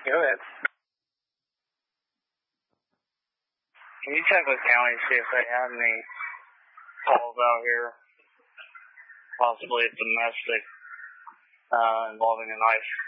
Go ahead. Can you check with county to see if they have any calls out here? Possibly domestic involving a knife.